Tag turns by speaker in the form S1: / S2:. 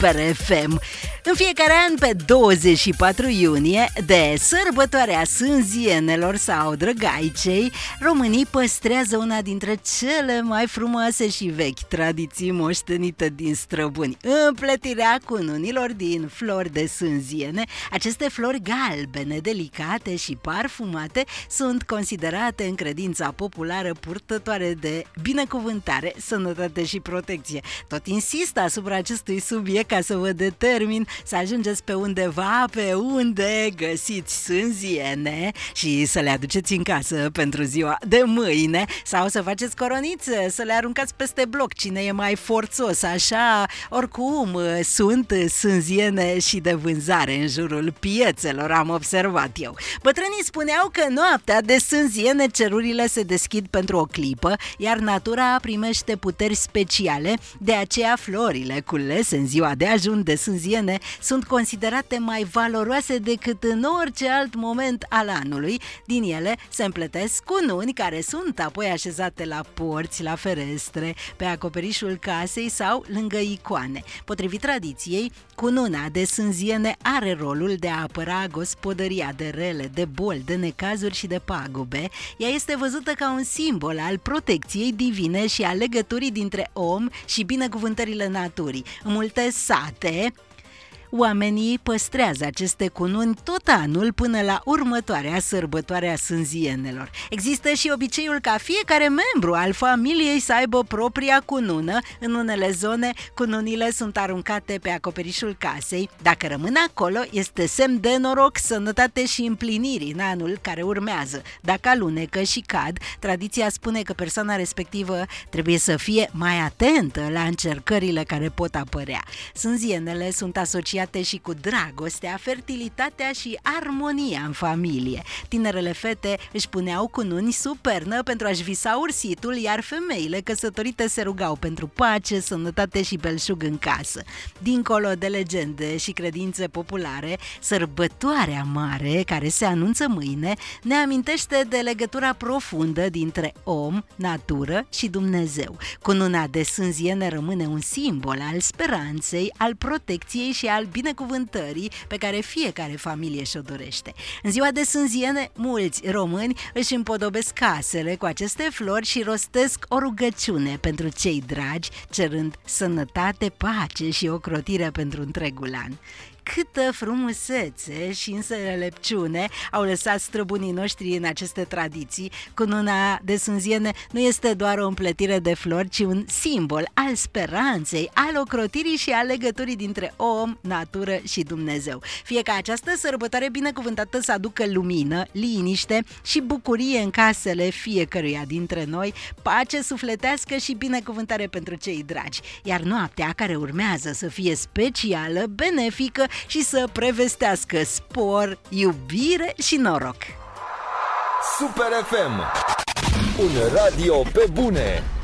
S1: Super FM. În fiecare an, pe 24 iunie, de sărbătoarea sânzienelor sau drăgaicei, românii păstrează una dintre cele mai frumoase și vechi tradiții moștenite din străbuni: împletirea cununilor din flori de sânziene. Aceste flori galbene, delicate și parfumate sunt considerate în credința populară purtătoare de binecuvântare, sănătate și protecție. Tot insist asupra acestui subiect ca să vă determin să ajungeți pe undeva pe unde găsiți sânziene și să le aduceți în casă pentru ziua de mâine, sau să faceți coronițe, să le aruncați peste bloc cine e mai forțos. Așa, oricum, sunt sânziene și de vânzare în jurul piețelor, am observat eu. Bătrânii spuneau că noaptea de sânziene cerurile se deschid pentru o clipă, iar natura primește puteri speciale. De aceea florile culese în ziua de ajun de sânziene sunt considerate mai valoroase decât în orice alt moment al anului. Din ele se împletesc cununi care sunt apoi așezate la porți, la ferestre, pe acoperișul casei sau lângă icoane. Potrivit tradiției, cununa de sânziene are rolul de a apăra gospodăria de rele, de boli, de necazuri și de pagube. Ea este văzută ca un simbol al protecției divine și a legăturii dintre om și binecuvântările naturii. În multe sate, oamenii păstrează aceste cununi tot anul până la următoarea sărbătoare a sânzienelor. Există și obiceiul ca fiecare membru al familiei să aibă propria cunună. În unele zone, cununile sunt aruncate pe acoperișul casei. Dacă rămân acolo, este semn de noroc, sănătate și împliniri în anul care urmează. Dacă alunecă și cad, tradiția spune că persoana respectivă trebuie să fie mai atentă la încercările care pot apărea. Sânzienele sunt asociate și cu dragostea, fertilitatea și armonia în familie. Tinerele fete își puneau cununi sub pernă pentru a-și visa ursitul, iar femeile căsătorite se rugau pentru pace, sănătate și belșug în casă. Dincolo de legende și credințe populare, sărbătoarea mare, care se anunță mâine, ne amintește de legătura profundă dintre om, natură și Dumnezeu. Cununa de sânziene rămâne un simbol al speranței, al protecției și al binecuvântării pe care fiecare familie și-o dorește. În ziua de sânziene, mulți români își împodobesc casele cu aceste flori și rostesc o rugăciune pentru cei dragi, cerând sănătate, pace și ocrotire pentru întregul an. Câtă frumusețe și înțelepciune au lăsat străbunii noștri în aceste tradiții. Cununa de sânziene nu este doar o împletire de flori, ci un simbol al speranței, al ocrotirii și al legăturii dintre om, natură și Dumnezeu. Fie ca această sărbătoare binecuvântată să aducă lumină, liniște și bucurie în casele fiecăruia dintre noi, pace sufletească și binecuvântare pentru cei dragi. Iar noaptea care urmează să fie specială, benefică și să prevestească spor, iubire și noroc.
S2: Super FM, un radio pe bune.